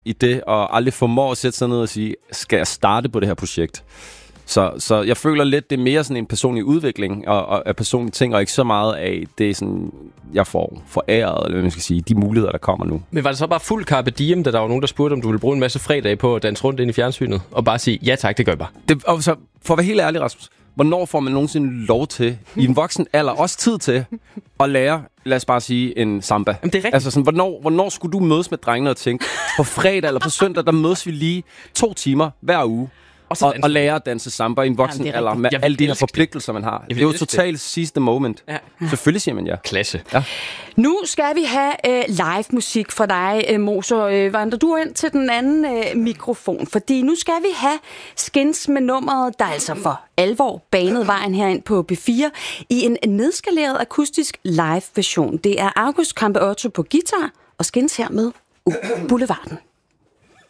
i det, og aldrig formår at sætte sig ned og sige, skal jeg starte på det her projekt? Så jeg føler lidt, det er mere sådan en personlig udvikling og af personlige ting, og ikke så meget af det er sådan, jeg får foræret, eller hvad man skal sige, de muligheder, der kommer nu. Men var det så bare fuld carpe diem, da der var nogen, der spurgte, om du ville bruge en masse fredage på at danse rundt ind i fjernsynet, og bare sige, ja tak, det gør jeg bare? Og så, for at være helt ærlig, Rasmus, hvornår får man nogensinde lov til, i en voksen alder, også tid til, at lære, lad os bare sige, en samba? Jamen, det er rigtigt. Altså sådan, hvornår skulle du mødes med drengene og tænke, på fredag eller på søndag, der mødes vi lige 2 timer hver uge, og lære at danse samba i en voksen alder, med alle de her forpligtelser, man har. Det er jo totalt sidste moment. Ja. Selvfølgelig siger man ja. Klasse. Ja. Nu skal vi have live musik fra dig, Moser. Vandrer du ind til den anden mikrofon, fordi nu skal vi have Skins med nummeret, der altså for alvor banede vejen herind på B4 i en nedskaleret akustisk live version. Det er August Campeotto på guitar og Skins her med Boulevarden.